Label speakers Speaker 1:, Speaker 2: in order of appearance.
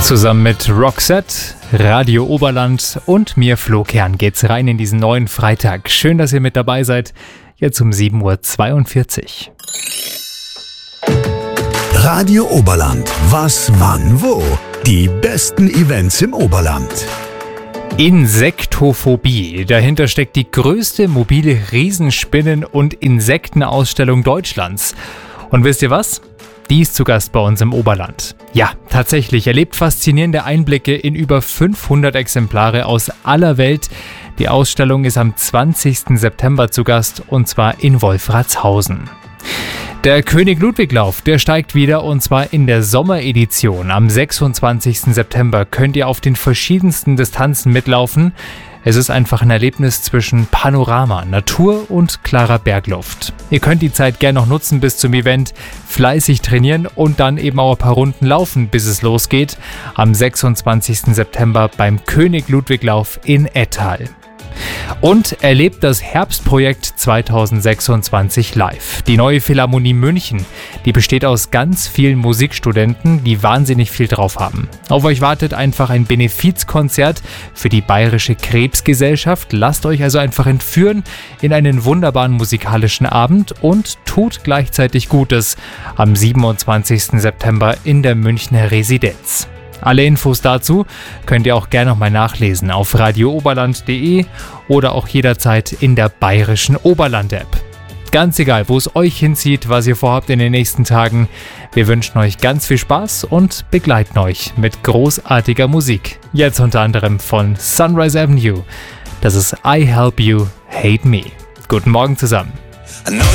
Speaker 1: Zusammen mit Roxette, Radio Oberland und mir, Flo Kern, geht's rein in diesen neuen Freitag. Schön, dass ihr mit dabei seid. Jetzt um 7.42 Uhr.
Speaker 2: Radio Oberland. Was, wann, wo? Die besten Events im Oberland.
Speaker 1: Insektophobie. Dahinter steckt die größte mobile Riesenspinnen- und Insektenausstellung Deutschlands. Und wisst ihr was? Die ist zu Gast bei uns im Oberland. Ja, tatsächlich, erlebt faszinierende Einblicke in über 500 Exemplare aus aller Welt. Die Ausstellung ist am 20. September zu Gast, und zwar in Wolfratshausen. Der König-Ludwig-Lauf, der steigt wieder, und zwar in der Sommeredition. Am 26. September könnt ihr auf den verschiedensten Distanzen mitlaufen. Es ist einfach ein Erlebnis zwischen Panorama, Natur und klarer Bergluft. Ihr könnt die Zeit gerne noch nutzen bis zum Event, fleißig trainieren und dann eben auch ein paar Runden laufen, bis es losgeht. Am 26. September beim König-Ludwig-Lauf in Ettal. Und erlebt das Herbstprojekt 2026 live. Die neue Philharmonie München, die besteht aus ganz vielen Musikstudenten, die wahnsinnig viel drauf haben. Auf euch wartet einfach ein Benefizkonzert für die Bayerische Krebsgesellschaft. Lasst euch also einfach entführen in einen wunderbaren musikalischen Abend und tut gleichzeitig Gutes am 27. September in der Münchner Residenz. Alle Infos dazu könnt ihr auch gerne nochmal nachlesen auf radiooberland.de oder auch jederzeit in der Bayerischen Oberland-App. Ganz egal, wo es euch hinzieht, was ihr vorhabt in den nächsten Tagen. Wir wünschen euch ganz viel Spaß und begleiten euch mit großartiger Musik. Jetzt unter anderem von Sunrise Avenue. Das ist I Help You, Hate Me. Guten Morgen zusammen.